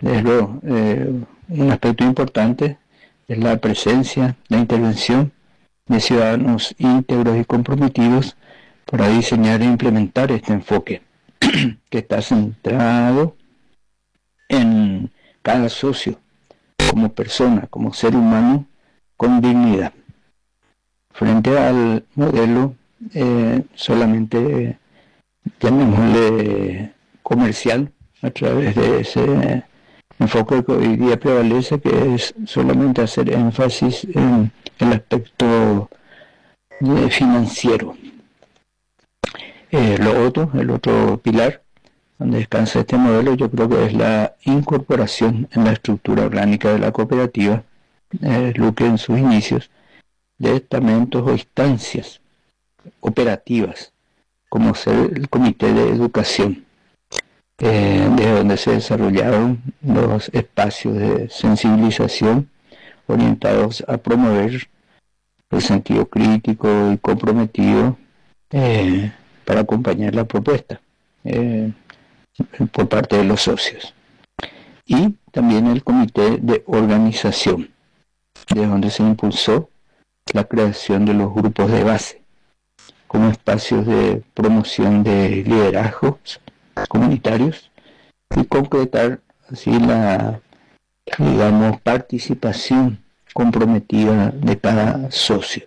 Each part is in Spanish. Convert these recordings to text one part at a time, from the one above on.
Desde luego, un aspecto importante es la presencia, la intervención de ciudadanos íntegros y comprometidos para diseñar e implementar este enfoque que está centrado en cada socio como persona, como ser humano con dignidad. Frente al modelo solamente, llamémosle comercial, a través de ese enfoque que hoy día prevalece, que es solamente hacer énfasis en el aspecto financiero. El otro pilar donde descansa este modelo, yo creo que es la incorporación en la estructura orgánica de la cooperativa, Luque en sus inicios, de estamentos o instancias operativas, como ser el Comité de Educación, de donde se desarrollaron los espacios de sensibilización orientados a promover el sentido crítico y comprometido para acompañar la propuesta por parte de los socios. Y también el Comité de Organización, de donde se impulsó la creación de los grupos de base como espacios de promoción de liderazgos comunitarios y concretar así la, digamos, participación comprometida de cada socio.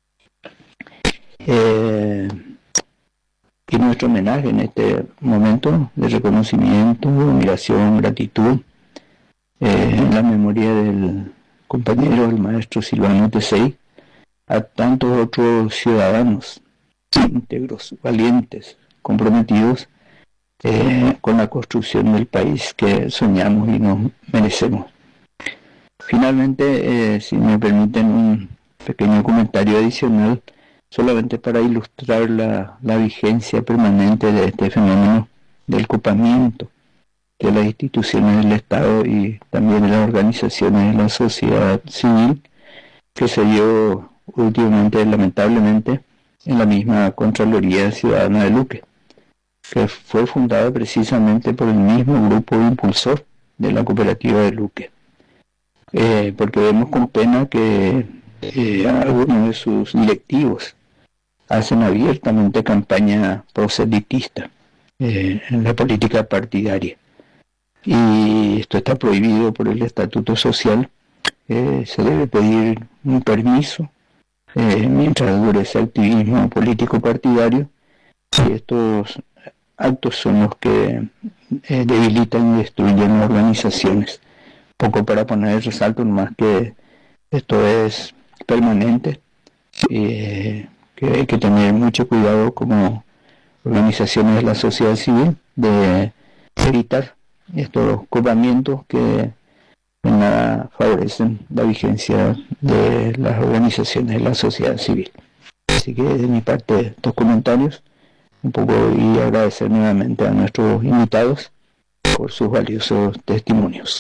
Y nuestro homenaje en este momento de reconocimiento, admiración, gratitud, en la memoria del compañero, el maestro Silvano Tesei, a tantos otros ciudadanos íntegros, valientes, comprometidos con la construcción del país que soñamos y nos merecemos. Finalmente, si me permiten un pequeño comentario adicional, solamente para ilustrar la vigencia permanente de este fenómeno del copamiento de las instituciones del Estado y también de las organizaciones de la sociedad civil, que se dio últimamente, lamentablemente, en la misma Contraloría Ciudadana de Luque, que fue fundada precisamente por el mismo grupo impulsor de la cooperativa de Luque. Porque vemos con pena que algunos de sus directivos hacen abiertamente campaña proselitista en la política partidaria. Y esto está prohibido por el Estatuto Social. Se debe pedir un permiso mientras dure ese activismo político partidario, y estos actos son los que debilitan y destruyen las organizaciones. Poco para poner el resalto, más que esto es permanente, que hay que tener mucho cuidado como organizaciones de la sociedad civil de evitar estos copamientos que en nada favorecen la vigencia de las organizaciones de la sociedad civil. Así que de mi parte estos comentarios un poco, y agradecer nuevamente a nuestros invitados por sus valiosos testimonios.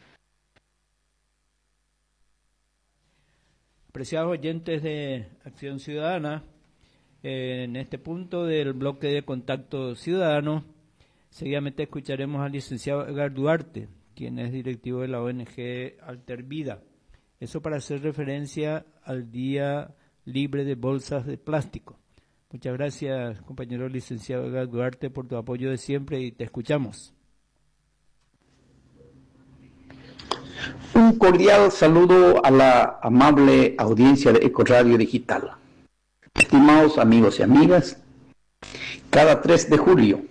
Apreciados oyentes de Acción Ciudadana, en este punto del bloque de Contacto Ciudadano, seguidamente escucharemos al licenciado Edgar Duarte, quien es directivo de la ONG Altervida. Eso para hacer referencia al Día Libre de Bolsas de Plástico. Muchas gracias, compañero licenciado Edgar Duarte, por tu apoyo de siempre, y te escuchamos. Un cordial saludo a la amable audiencia de Ecoradio Digital. Estimados amigos y amigas, cada 3 de julio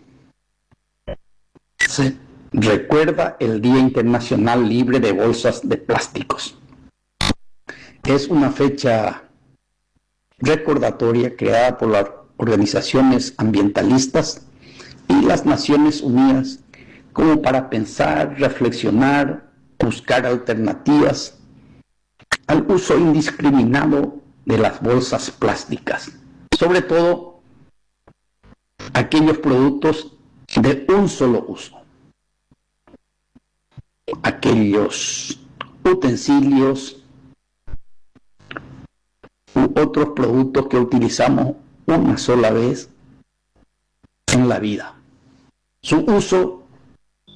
se recuerda el Día Internacional Libre de Bolsas de Plásticos. Es una fecha recordatoria creada por las organizaciones ambientalistas y las Naciones Unidas como para pensar, reflexionar, buscar alternativas al uso indiscriminado de las bolsas plásticas, sobre todo aquellos productos de un solo uso, aquellos utensilios u otros productos que utilizamos una sola vez en la vida. Su uso